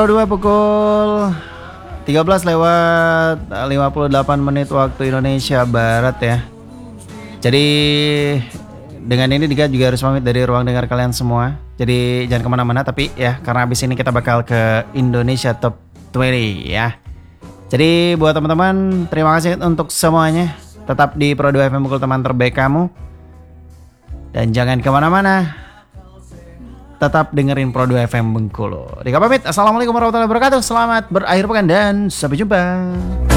2 pukul 13 lewat 58 menit waktu Indonesia Barat ya. Jadi dengan ini Dika juga harus pamit dari ruang dengar kalian semua. Jadi jangan kemana-mana, tapi ya karena abis ini kita bakal ke Indonesia Top 20 ya. Jadi buat teman-teman, terima kasih untuk semuanya. Tetap di Pro 2 FM Bengkulu, teman terbaik kamu. Dan jangan kemana-mana, tetap dengerin Pro 2 FM Bengkulu. Dika pamit, assalamualaikum warahmatullahi wabarakatuh. Selamat berakhir pekan dan sampai jumpa.